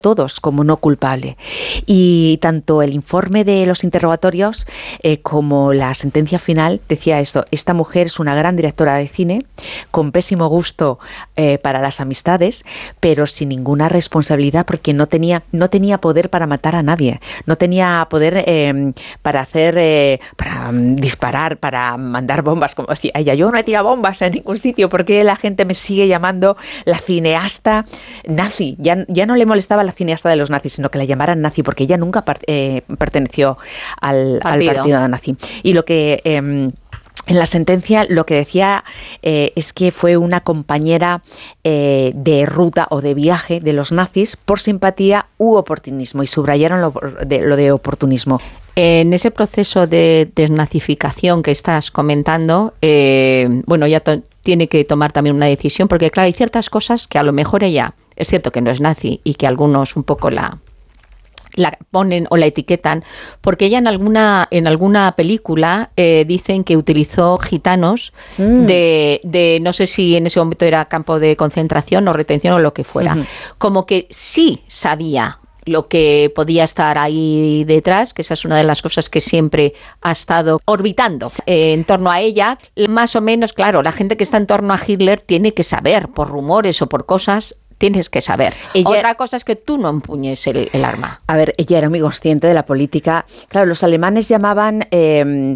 todos como no culpable. Y tanto el informe de los interrogatorios como la sentencia final decía esto: esta mujer es una gran directora de cine, con pésimo gusto para las amistades, pero sin ninguna responsabilidad, porque no tenía poder para matar a nadie, no tenía poder para disparar, para mandar bombas, como decía ella. Yo no he tirado bombas en ningún sitio, porque la gente me sigue llamando la cineasta nazi. Ya no le molestaba la cineasta de los nazis, sino que la llamaran nazi, porque ella nunca perteneció al partido nazi. Y lo que en la sentencia lo que decía es que fue una compañera de ruta o de viaje de los nazis por simpatía u oportunismo, y subrayaron lo de oportunismo. En ese proceso de desnazificación que estás comentando, ya tiene que tomar también una decisión, porque claro, hay ciertas cosas que a lo mejor ella, es cierto que no es nazi y que algunos un poco la ponen o la etiquetan, porque ella en alguna película dicen que utilizó gitanos de no sé si en ese momento era campo de concentración o retención o lo que fuera, como que sí sabía lo que podía estar ahí detrás, que esa es una de las cosas que siempre ha estado orbitando en torno a ella. Más o menos, claro, la gente que está en torno a Hitler tiene que saber, por rumores o por cosas, tienes que saber. Otra cosa es que tú no empuñes el arma. A ver, ella era muy consciente de la política. Claro, los alemanes llamaban el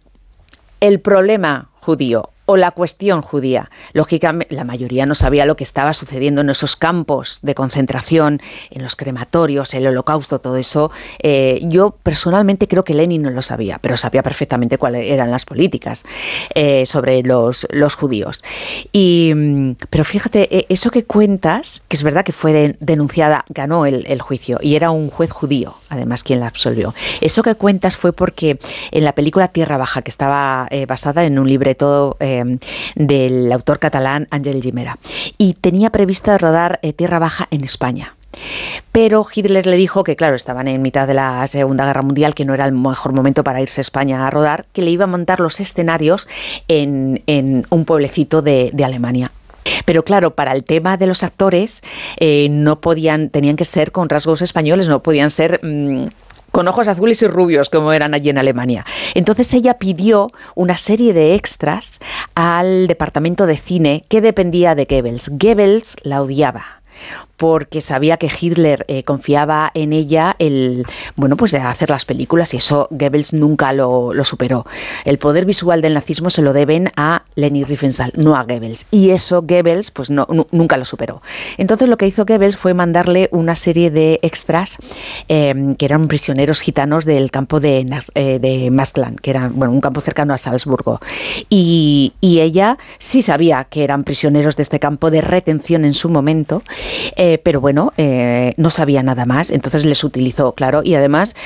problema judío o la cuestión judía. Lógicamente, la mayoría no sabía lo que estaba sucediendo en esos campos de concentración, en los crematorios, el Holocausto, todo eso. Yo personalmente creo que Lenin no lo sabía, pero sabía perfectamente cuáles eran las políticas sobre los judíos. Pero fíjate, eso que cuentas, que es verdad que fue denunciada, ganó el juicio, y era un juez judío, además, quien la absolvió. Eso que cuentas fue porque en la película Tierra Baja, que estaba basada en un libreto del autor catalán Àngel Guimerà, y tenía prevista rodar Tierra Baja en España. Pero Hitler le dijo que, claro, estaban en mitad de la Segunda Guerra Mundial, que no era el mejor momento para irse a España a rodar, que le iba a montar los escenarios en un pueblecito de Alemania. Pero claro, para el tema de los actores tenían que ser con rasgos españoles, no podían ser con ojos azules y rubios, como eran allí en Alemania. Entonces ella pidió una serie de extras al departamento de cine que dependía de Goebbels. Goebbels la odiaba, porque sabía que Hitler confiaba en ella de hacer las películas, y eso Goebbels nunca lo superó. El poder visual del nazismo se lo deben a Leni Riefenstahl, no a Goebbels, y eso Goebbels nunca lo superó. Entonces lo que hizo Goebbels fue mandarle una serie de extras que eran prisioneros gitanos del campo de Maßklan, que era un campo cercano a Salzburgo, y ella sí sabía que eran prisioneros de este campo de retención en su momento, pero no sabía nada más, entonces les utilizó, claro, y además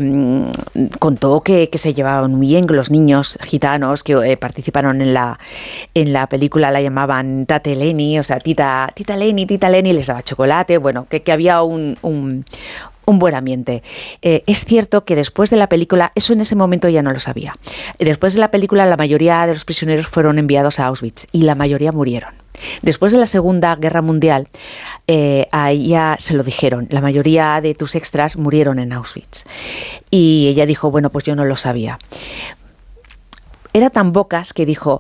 contó que se llevaban muy bien, que los niños gitanos que participaron en la película la llamaban Tate Leni, o sea, tita Leni, les daba chocolate, que había un buen ambiente. Es cierto que después de la película, eso en ese momento ya no lo sabía, después de la película la mayoría de los prisioneros fueron enviados a Auschwitz y la mayoría murieron. Después de la Segunda Guerra Mundial, a ella se lo dijeron: la mayoría de tus extras murieron en Auschwitz. Y ella dijo: pues yo no lo sabía. Era tan bocas que dijo: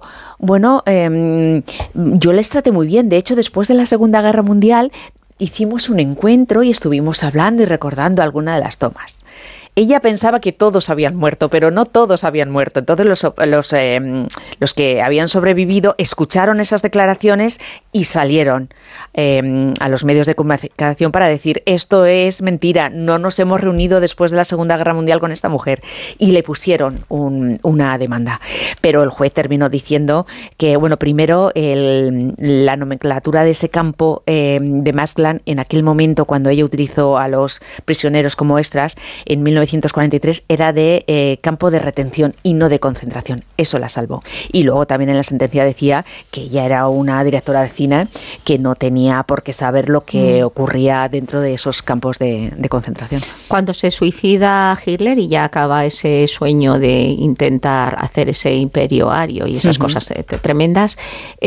yo les traté muy bien. De hecho, después de la Segunda Guerra Mundial hicimos un encuentro y estuvimos hablando y recordando alguna de las tomas. Ella pensaba que todos habían muerto, pero no todos habían muerto. Entonces los que habían sobrevivido escucharon esas declaraciones y salieron a los medios de comunicación para decir: esto es mentira, no nos hemos reunido después de la Segunda Guerra Mundial con esta mujer. Y le pusieron una demanda. Pero el juez terminó diciendo que, primero, la nomenclatura de ese campo de Maßklan, en aquel momento, cuando ella utilizó a los prisioneros como extras, en 1943, era de campo de retención y no de concentración. Eso la salvó. Y luego también en la sentencia decía que ella era una directora de cine que no tenía por qué saber lo que ocurría dentro de esos campos de concentración. Cuando se suicida Hitler y ya acaba ese sueño de intentar hacer ese imperio ario y esas cosas tremendas.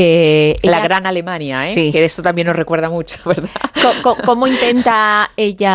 La gran Alemania, sí. Que esto también nos recuerda mucho, ¿verdad? ¿Cómo intenta ella